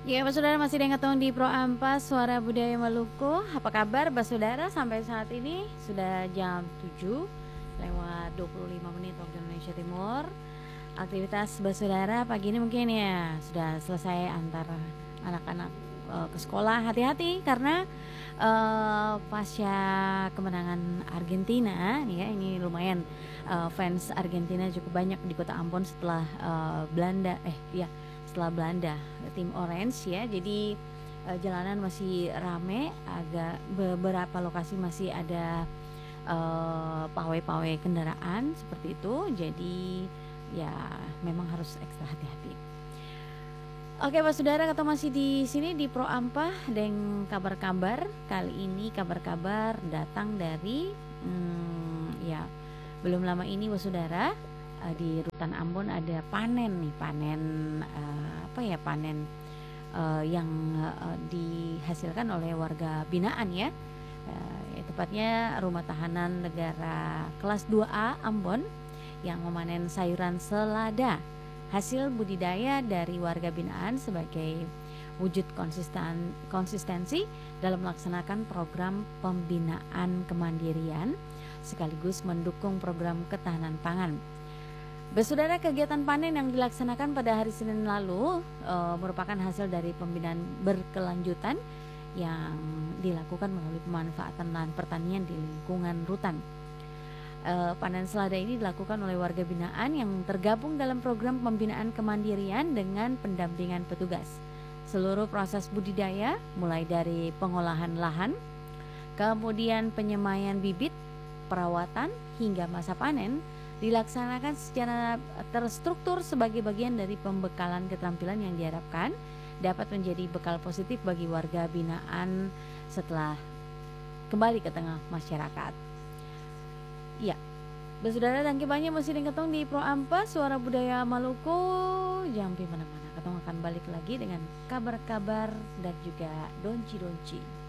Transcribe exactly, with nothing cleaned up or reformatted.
Ya, Saudara masih dengan ketemu di Pro Ampas Suara Budaya Maluku. Apa kabar, Saudara? Sampai saat ini sudah jam tujuh lewat dua puluh lima menit waktu Indonesia Timur. Aktivitas Saudara pagi ini mungkin ya sudah selesai antar anak-anak uh, ke sekolah. Hati-hati karena uh, pasca kemenangan Argentina ya, ini lumayan uh, fans Argentina cukup banyak di Kota Ambon setelah uh, Belanda eh ya setelah Belanda, tim Orange ya. Jadi uh, jalanan masih rame, agak beberapa lokasi masih ada uh, pawai-pawai kendaraan seperti itu. Jadi ya memang harus ekstra hati-hati. Oke, Pak Saudara, ketemu masih di sini di Pro Ampah dan kabar-kabar. Kali ini kabar-kabar datang dari hmm, ya belum lama ini, Pak Saudara, di Rutan Ambon ada panen nih, panen uh, apa ya panen uh, yang uh, dihasilkan oleh warga binaan ya, uh, ya tepatnya rumah tahanan negara kelas dua A Ambon yang memanen sayuran selada hasil budidaya dari warga binaan sebagai wujud konsisten konsistensi dalam melaksanakan program pembinaan kemandirian sekaligus mendukung program ketahanan pangan. Saudara, kegiatan panen yang dilaksanakan pada hari Senin lalu e, merupakan hasil dari pembinaan berkelanjutan yang dilakukan melalui pemanfaatan lahan pertanian di lingkungan rutan. E, panen selada ini dilakukan oleh warga binaan yang tergabung dalam program pembinaan kemandirian dengan pendampingan petugas. Seluruh proses budidaya mulai dari pengolahan lahan, kemudian penyemaian bibit, perawatan hingga masa panen dilaksanakan secara terstruktur sebagai bagian dari pembekalan keterampilan yang diharapkan dapat menjadi bekal positif bagi warga binaan setelah kembali ke tengah masyarakat. Ya, Saudara, dan banyak masih ketemu di Pro Ampas Suara Budaya Maluku. Jangan pi mana-mana, ketemu akan balik lagi dengan kabar-kabar dan juga donci-donci.